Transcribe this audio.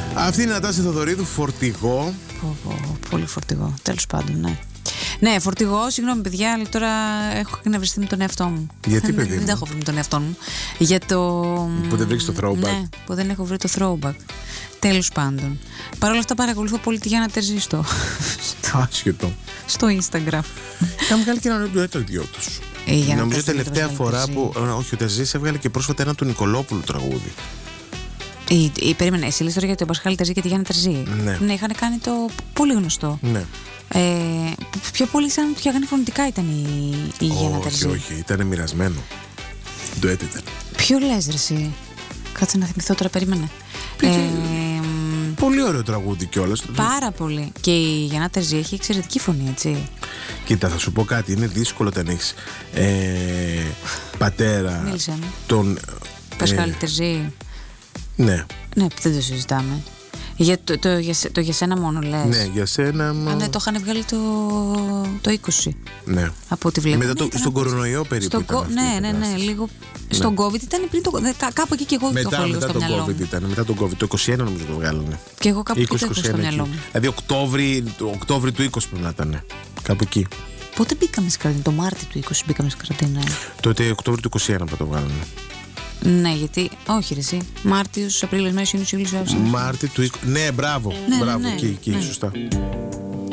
Αυτή είναι η Νατάσα Θεοδωρίδου, Φορτηγό. Πολύ φορτηγό, τέλος πάντων, ναι. Ναι, φορτηγό, συγγνώμη παιδιά, αλλά τώρα έχω εκνευριστεί με τον εαυτό μου. Γιατί, παιδί μου? Δεν τα έχω βρει με τον εαυτό μου. Για το. Που δεν βρήκες το throwback. Ναι, που δεν έχω βρει το throwback. Τέλος πάντων. Παρ' όλα αυτά, παρακολουθώ πολύ τη Γιάννα Τερζή Άσχετο. στο Instagram. Είχαμε βγάλει και ένα ντουέτο οι δυο τους. Νομίζω τελευταία φορά που. Όχι, ο Τερζής έβγαλε και πρόσφατα ένα του Νικολόπουλου τραγούδι. Περίμενε, εσύ λες τώρα για τον Πασχάλη Τερζή και τη Γιάννα Τερζή. Ναι, είχαν κάνει το πολύ γνωστό. Ναι. Πιο πολύ σαν ότι έκανε φωνητικά ήταν η Γιάννα Τερζή. Όχι, ήταν μοιρασμένο. Ντουέτο ήταν. Ποιο λες ρε εσύ? Κάτσε να θυμηθώ τώρα, περίμενε. Πολύ ωραίο τραγούδι κιόλας. Πάρα πολύ. Και η Γιάννα Τερζή έχει εξαιρετική φωνή, έτσι. Κοίτα, θα σου πω κάτι. Είναι δύσκολο όταν έχεις πατέρα. Μίλησε μου. Τον Πασχάλη Τερζή. Ναι. Ναι, δεν το συζητάμε. Το για σένα μόνο λες. Ναι, για σένα. Ναι, το είχαν βγάλει το 20. Ναι. Από ό,τι βλέπω. Μετά στον κορονοϊό περίπου. Ναι, λίγο. Στον COVID ήταν πριν το. Κάπου εκεί και εγώ το έχω λίγο στο μυαλό μου. Μετά τον COVID. Το 21 νομίζω το βγάλανε. Και εγώ κάπου εκεί το έχω στο μυαλό μου. Δηλαδή Οκτώβρη του 20 πρέπει να ήταν. Κάπου εκεί. Πότε μπήκαμε σε καραντίνα? Το Μάρτιο του 20 μπήκαμε σε καραντίνα. Τότε Οκτώβρη του 21 που το βγάλανε. Ναι, γιατί. Όχι, ρε, εσύ. Μάρτιος, Απρίλιος, Μάιος, Ιούνιος, Ιούλιος, Αύγουστος. Μάρτιο του 20. Ναι, μπράβο. Μπράβο, εκεί, σωστά.